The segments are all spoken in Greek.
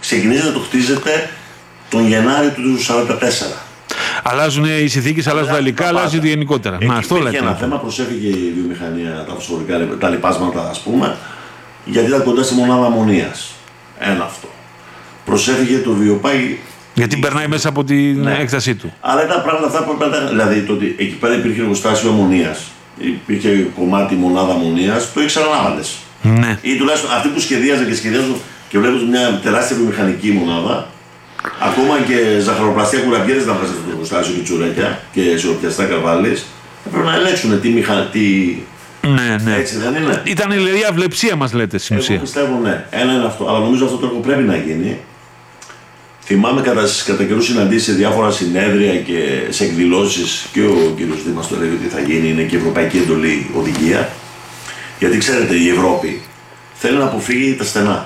ξεκινήσετε να το χτίζετε τον Γενάρη του 1944. Αλλάζουν οι συνθήκες, αλλάζουν τα υλικά, αλλάζει γενικότερα. Μα αυτό λέτε. Ένα θέμα, προσέφηκε η βιομηχανία, τα φωσφορικά, τα λιπάσματα, ας πούμε, γιατί ήταν κοντά στη μονάδα αμμονίας. Ένα αυτό. Προσέφηκε το βιοπάγι. Γιατί περνάει μέσα από την έκτασή του. Αλλά ήταν πράγματα αυτά που έπρεπε. Δηλαδή, το ότι εκεί πέρα υπήρχε εργοστάσιο αμμονίας, υπήρχε κομμάτι μονάδα αμμονίας, το ήξεραν άβαντες. Ναι. Ή τουλάχιστον αυτοί που σχεδιάζαν και βλέπουν μια τεράστια βιομηχανική μονάδα. Ακόμα και ζαχαροπλαστεία κουραμπιέδες να βγάζουν το εργοστάσιο και τσουρέκια και σιροπιαστά καρβάλες. Πρέπει να ελέγξουν τι μηχανή. Ναι. Έτσι δεν είναι. Ήταν η αυλεψία μας, λέτε στην ουσία. Εγώ πιστεύω ναι. Ένα είναι αυτό. Αλλά νομίζω αυτό το έργο πρέπει να γίνει. Θυμάμαι κατά καιρούς συναντήσεις σε διάφορα συνέδρια και σε εκδηλώσεις και ο κύριος Δήμας το λέει ότι θα γίνει, είναι και η Ευρωπαϊκή Εντολή Οδηγία. Γιατί ξέρετε, η Ευρώπη θέλει να αποφύγει τα στενά.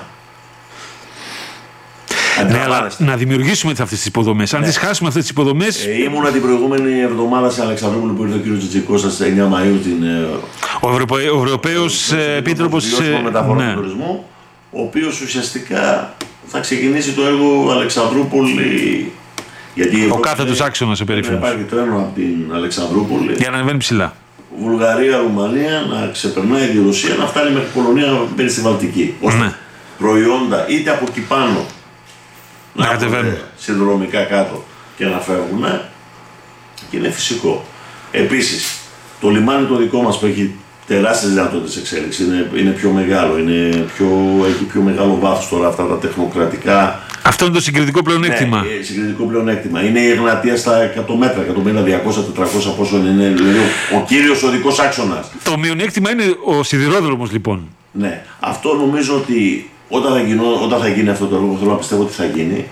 Ναι, αλλά να δημιουργήσουμε αυτές τις υποδομές. Αν τις χάσουμε αυτές τις υποδομές. Ήμουνα την προηγούμενη εβδομάδα σε Αλεξανδρούπολη που ήρθε ο κύριος Τζιτζικός στις 9 Μαΐου. Ο Ευρωπαίος Επίτροπος Μεταφορών του Τουρισμού, ο οποίος ουσιαστικά θα ξεκινήσει το έργο Αλεξανδρούπολη. Γιατί ο κάθετος άξονας περίφημος. Υπάρχει τρένο από την Αλεξανδρούπολη. Για να ανεβαίνει ψηλά. Βουλγαρία, Ρουμανία, να ξεπερνάει τη Ρωσία, να φτάνει μέχρι Πολωνία, να μπαίνει στη Βαλτική. Ώστε προϊόντα είτε από εκεί πάνω να κατεβαίνουν συνδρομικά κάτω και να φεύγουν, και είναι φυσικό. Επίσης, το λιμάνι το δικό μας που έχει τεράστιες δυνατότητες εξέλιξης, είναι πιο μεγάλο, έχει πιο μεγάλο βάθος τώρα αυτά τα τεχνοκρατικά. Αυτό είναι το συγκριτικό πλεονέκτημα. Ναι, συγκριτικό πλεονέκτημα. Είναι η Εγνατία στα 100 μέτρα, 150, 200, 400, πόσο είναι, δηλαδή ο κύριος οδικός άξονας. Το μειονέκτημα είναι ο σιδηρόδρομος, λοιπόν. Ναι, αυτό νομίζω ότι όταν θα γίνει αυτό το έργο, θέλω να πιστεύω ότι θα γίνει.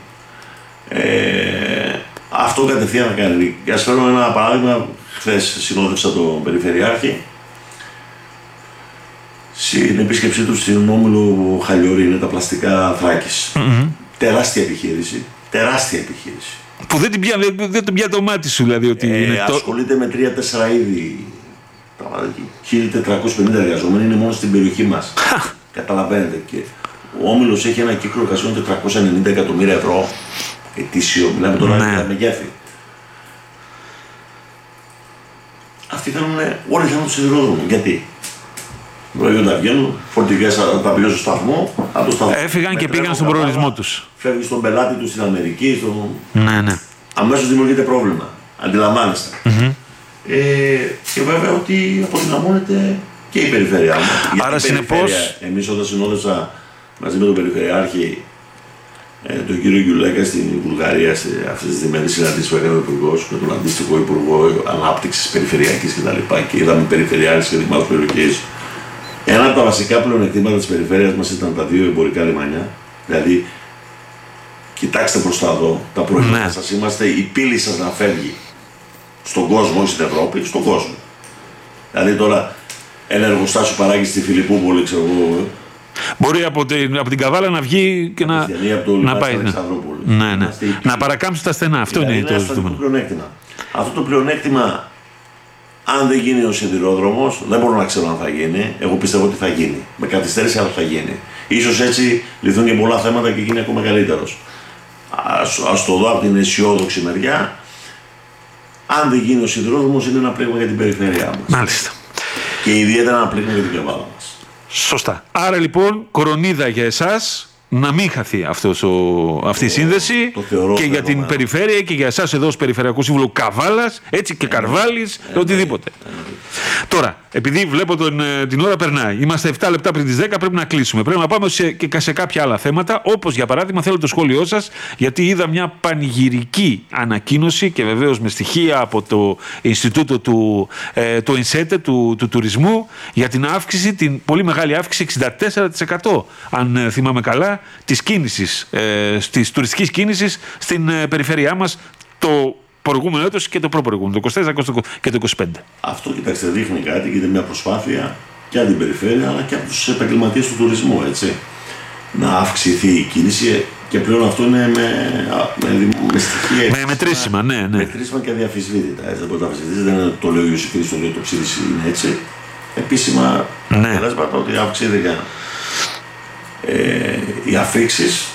Αυτό κατευθείαν θα κάνει. Ας φέρω ένα παράδειγμα. Χθες συνόδευσα τον Περιφερειάρχη στην επίσκεψή του στην Όμιλο Χαλιορή, είναι τα πλαστικά Θράκης. Τεράστια επιχείρηση. Που δεν την πιάνει το μάτι σου, δηλαδή. Ότι ασχολείται με 3-4 είδη. 1.450 εργαζόμενοι είναι μόνο στην περιοχή μας. Καταλαβαίνετε. Και ο Όμιλος έχει ένα κύκλο εργασιών 490 εκατομμύρια ευρώ ετήσιο. Μιλάμε τώρα για μεγέθη. Αυτοί όλοι θέλουν το σιδηρόδρομο. Γιατί? Προϊόντα βγαίνουν, φορτηγές τα πηγαίνουν στο σταθμό. Έφυγαν και πήγαν στον προορισμό τους. Φεύγει στον πελάτη του στην Αμερική. Ναι. Αμέσως δημιουργείται πρόβλημα. Αντιλαμβάνεστε. Και βέβαια ότι αποδυναμώνεται και η περιφέρεια μας. Άρα συνεπώς. Εμείς όταν συνόδευσα μαζί με τον Περιφερειάρχη τον κύριο Γιουλέκα στην Βουλγαρία, σε αυτές τις διμερείς συναντήσεις που έκανε ο Υπουργός με τον αντίστοιχο Υπουργό Ανάπτυξης Περιφερειακής κτλ. Και είδαμε περιφερειάρχες και δημάρχους περιοχής. Ένα από τα βασικά πλεονεκτήματα της περιφέρειας μας ήταν τα 2 εμπορικά λιμάνια. Δηλαδή, κοιτάξτε προς τα εδώ, τα προϊόντα σας, είμαστε η πύλη σας να φεύγει στον κόσμο, όχι στην Ευρώπη, στον κόσμο. Δηλαδή τώρα ένα εργοστάσιο παράγει στη Φιλιππούπολη, ξέρω εγώ. Μπορεί από την Καβάλα να βγει και να πάει. Ναι. Να παρακάμψει τα στενά. Αυτό είναι το ζητούμενο. Αυτό το πλεονέκτημα, αν δεν γίνει ο σιδηρόδρομος, δεν μπορώ να ξέρω αν θα γίνει. Εγώ πιστεύω ότι θα γίνει. Με καθυστέρηση, αλλά θα γίνει. Ίσως έτσι λυθούν και πολλά θέματα και γίνει ακόμα καλύτερος. Ας το δω από την αισιόδοξη μεριά. Αν δεν γίνει ο σιδηρόδρομος, είναι ένα πλήγμα για την περιφέρειά μας. Μάλιστα. Και ιδιαίτερα ένα πλήγμα για την Καβάλα μας. Σωστά. Άρα λοιπόν, κορονίδα για εσάς να μην χαθεί αυτή η σύνδεση και για την περιφέρεια και για εσάς εδώ ως Περιφερειακό Σύμβουλο Καβάλας, έτσι και Καρβάλης, οτιδήποτε. Τώρα, επειδή βλέπω την ώρα περνάει, είμαστε 7 λεπτά πριν τις 10, πρέπει να κλείσουμε. Πρέπει να πάμε και σε κάποια άλλα θέματα, όπως για παράδειγμα θέλω το σχόλιο σας, γιατί είδα μια πανηγυρική ανακοίνωση και βεβαίως με στοιχεία από το Ινστιτούτο του ΙΝΣΕΤΕ, του τουρισμού, για την αύξηση, την πολύ μεγάλη αύξηση, 64%, αν θυμάμαι καλά, της κίνησης, της τουριστικής κίνησης στην περιφέρειά μας το προηγούμενο έτος και το προπροηγούμενο, το 24 και το 25. Αυτό, κοιτάξτε, δείχνει κάτι, γίνεται μια προσπάθεια και από την περιφέρεια αλλά και από τους επαγγελματίες του τουρισμού, έτσι, να αυξηθεί η κίνηση και πλέον αυτό είναι με στοιχεία. Με μετρήσιμα, ναι. Μετρήσιμα και αδιαφυσβήτητα. Δεν μπορεί να αμφισβητήσει, δεν το λέει ο Ιωσήφ Χρήστος, το ψήφισε είναι έτσι. Επίσημα, αποτελέσματα ότι αυξήθηκαν οι αφήξεις